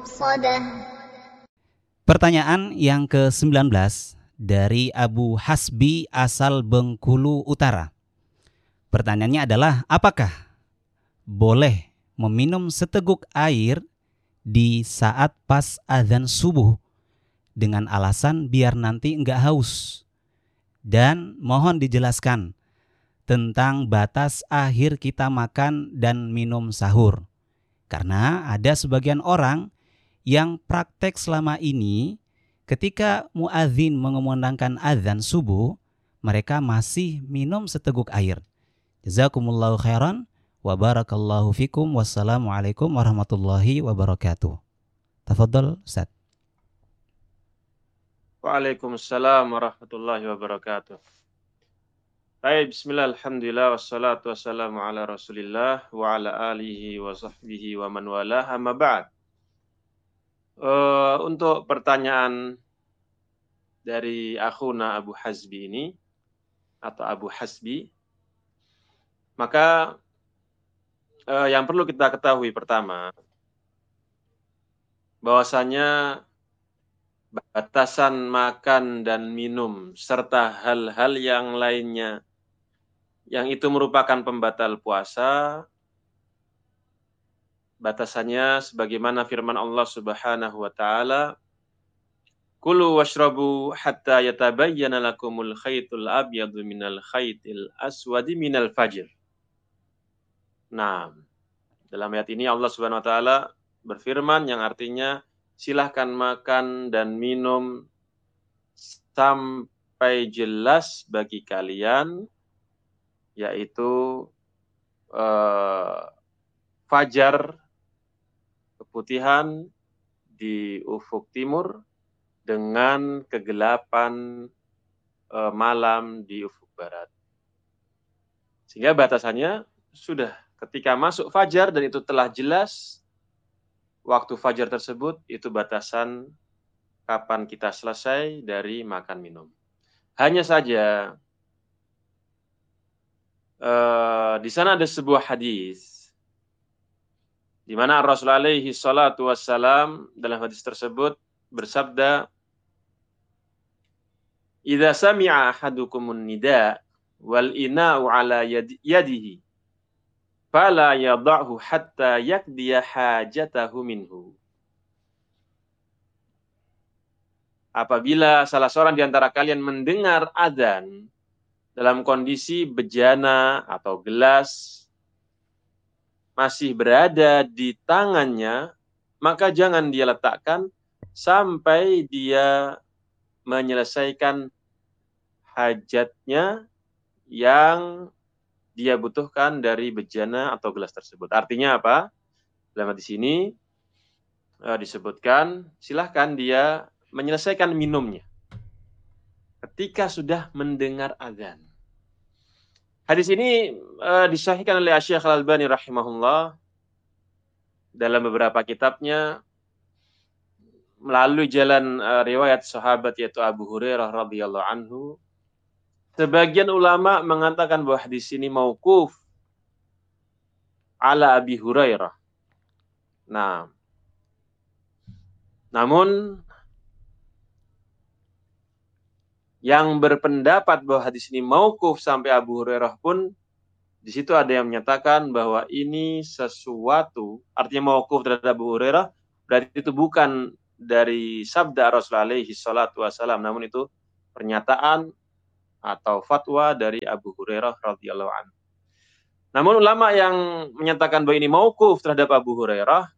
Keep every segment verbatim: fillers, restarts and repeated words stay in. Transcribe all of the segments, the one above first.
Pertanyaan yang ke sembilan belas dari Abu Hasbi asal Bengkulu Utara. Pertanyaannya adalah, apakah boleh meminum seteguk air di saat pas azan subuh dengan alasan biar nanti enggak haus? Dan mohon dijelaskan tentang batas akhir kita makan dan minum sahur. Karena ada sebagian orang yang praktek selama ini ketika muadzin mengumandangkan azan subuh, mereka masih minum seteguk air. Jazakumullahu khairan wa barakallahu fikum. Wassalamualaikum warahmatullahi wabarakatuh. Tafadhal Ustaz. Waalaikumsalam warahmatullahi wabarakatuh. Baik, bismillah, alhamdulillah, wassalatu wassalamu ala rasulillah wa ala alihi wa sahbihi wa man walah, amma ba'd. Uh, untuk pertanyaan dari akhuna Abu Hasbi ini, atau Abu Hasbi, maka uh, yang perlu kita ketahui pertama, bahwasanya batasan makan dan minum serta hal-hal yang lainnya yang itu merupakan pembatal puasa, batasannya sebagaimana firman Allah Subhanahu wa taala, "Kulu washrabu hatta yatabayyana lakumul khaytul abyadu minal khaytil aswadi minal fajr." Nah, dalam ayat ini Allah Subhanahu wa taala berfirman yang artinya silahkan makan dan minum sampai jelas bagi kalian, yaitu eh, fajar, keputihan di ufuk timur dengan kegelapan eh, malam di ufuk barat. Sehingga batasannya sudah ketika masuk fajar dan itu telah jelas waktu fajar tersebut, itu batasan kapan kita selesai dari makan minum. Hanya saja Uh, di sana ada sebuah hadis di mana Rasulullah alaihi salatu wassalam dalam hadis tersebut bersabda, "Idza sami'a ahadukumun nida wal ina'u ala yadihi fala yada'hu hatta yakdiya hajatahu minhu." Apabila salah seorang di antara kalian mendengar adzan dalam kondisi bejana atau gelas masih berada di tangannya, maka jangan dia letakkan sampai dia menyelesaikan hajatnya yang dia butuhkan dari bejana atau gelas tersebut. Artinya apa? Dalam hadis ini uh, disebutkan, silahkan dia menyelesaikan minumnya ketika sudah mendengar azan. Hadis ini uh, disahihkan oleh Syekh Al-Albani rahimahullah dalam beberapa kitabnya melalui jalan uh, riwayat sahabat yaitu Abu Hurairah radhiyallahu anhu. Sebagian ulama mengatakan bahwa hadis ini mauquf ala Abi Hurairah. Nah, namun yang berpendapat bahwa hadis ini mauquf sampai Abu Hurairah pun di situ ada yang menyatakan bahwa ini sesuatu, artinya mauquf terhadap Abu Hurairah, berarti itu bukan dari sabda Rasulullah alaihi salatu wasallam, namun itu pernyataan atau fatwa dari Abu Hurairah radhiyallahu anhu. Namun ulama yang menyatakan bahwa ini mauquf terhadap Abu Hurairah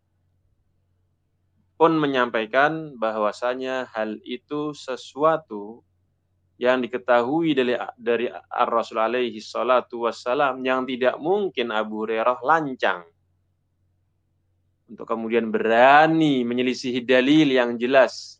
pun menyampaikan bahwasanya hal itu sesuatu yang diketahui dari, dari Ar-Rasul alaihi salatu wassalam yang tidak mungkin Abu Hurairah lancang untuk kemudian berani menyelisihi dalil yang jelas,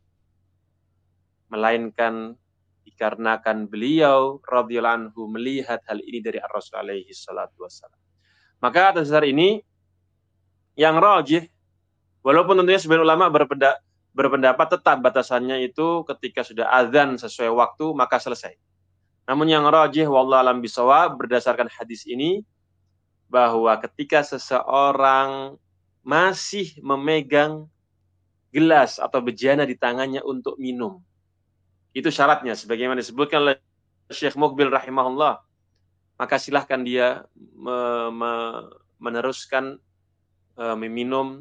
melainkan dikarenakan beliau radhiyallahu anhu melihat hal ini dari Ar-Rasul alaihi salatu wassalam. Maka atas dasar ini yang rajih, walaupun tentunya sebagian ulama berpendapat berpendapat tetap batasannya itu ketika sudah azan sesuai waktu maka selesai. Namun yang rajih wallahu alam bisawab berdasarkan hadis ini bahwa ketika seseorang masih memegang gelas atau bejana di tangannya untuk minum. Itu syaratnya, sebagaimana disebutkan oleh Syekh Muqbil rahimahullah. Maka silahkan dia me, me, meneruskan e, meminum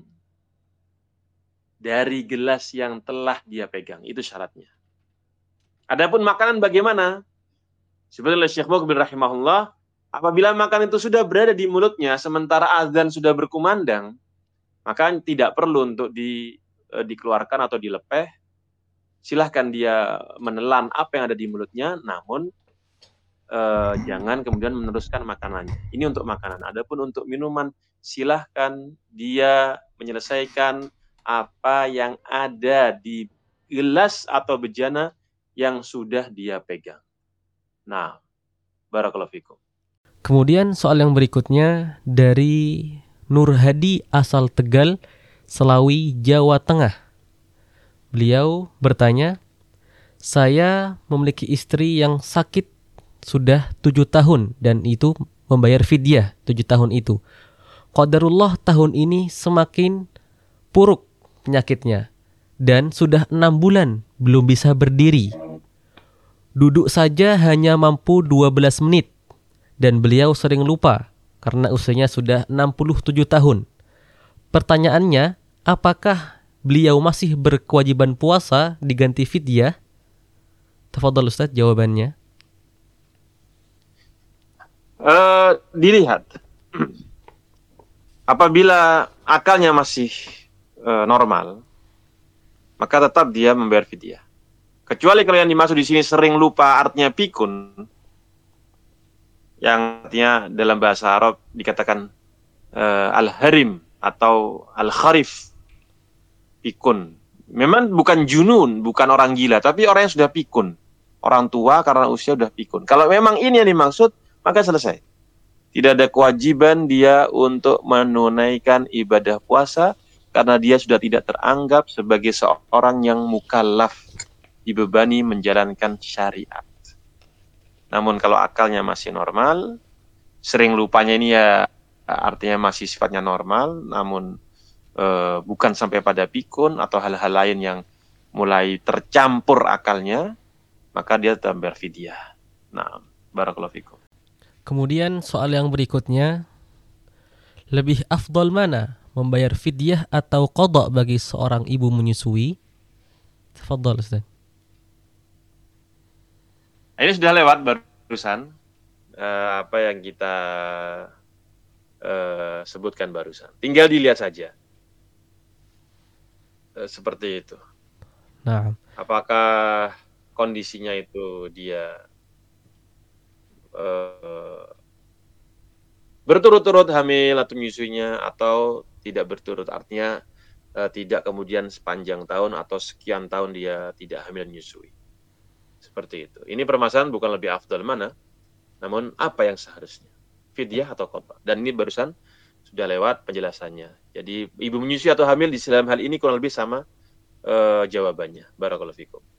dari gelas yang telah dia pegang. Itu syaratnya. Adapun makanan bagaimana? Sebetulnya Syekh Muqbil rahimahullah, apabila makanan itu sudah berada di mulutnya sementara azan sudah berkumandang, maka tidak perlu untuk di, e, dikeluarkan atau dilepeh. Silahkan dia menelan apa yang ada di mulutnya, namun eh, jangan kemudian meneruskan makanannya. Ini untuk makanan. Adapun untuk minuman, silahkan dia menyelesaikan apa yang ada di gelas atau bejana yang sudah dia pegang. Nah, barakallahu fikum. Kemudian soal yang berikutnya dari Nur Hadi asal Tegal, Selawi, Jawa Tengah. Beliau bertanya, saya memiliki istri yang sakit sudah tujuh tahun dan itu membayar fidyah tujuh tahun itu. Qadarullah tahun ini semakin buruk penyakitnya dan sudah enam bulan belum bisa berdiri. Duduk saja hanya mampu dua belas menit dan beliau sering lupa karena usianya sudah enam puluh tujuh tahun. Pertanyaannya, apakah beliau masih berkewajiban puasa diganti fidyah? Tafadhal Ustaz jawabannya. Uh, dilihat. Apabila akalnya masih uh, normal, maka tetap dia membayar fidyah. Kecuali kalau yang dimaksud di sini sering lupa artinya pikun, yang artinya dalam bahasa Arab dikatakan uh, al-harim atau al-kharif. Pikun. Memang bukan junun, bukan orang gila, tapi orang yang sudah pikun. Orang tua karena usia sudah pikun. Kalau memang ini yang dimaksud, maka selesai. Tidak ada kewajiban dia untuk menunaikan ibadah puasa karena dia sudah tidak teranggap sebagai seorang yang mukallaf, dibebani menjalankan syariat. Namun kalau akalnya masih normal, sering lupanya ini ya artinya masih sifatnya normal, namun Uh, bukan sampai pada pikun atau hal-hal lain yang mulai tercampur akalnya, maka dia tetap membayar fidyah. Nah, barakallahu fikum. Kemudian soal yang berikutnya, lebih afdal mana, membayar fidyah atau qada bagi seorang ibu menyusui? Tafadhal Ustaz. Ini sudah lewat barusan uh, apa yang kita uh, sebutkan barusan. Tinggal dilihat saja. Seperti itu. Nah, apakah kondisinya itu dia uh, berturut-turut hamil atau menyusuinya atau tidak berturut, artinya uh, tidak kemudian sepanjang tahun atau sekian tahun dia tidak hamil menyusui. Seperti itu. Ini permasalahan bukan lebih afdal mana, namun apa yang seharusnya, fidyah atau qada. Dan ini barusan sudah lewat penjelasannya. Jadi ibu menyusui atau hamil di dalam hal ini kurang lebih sama uh, jawabannya. Barakallahu fikum.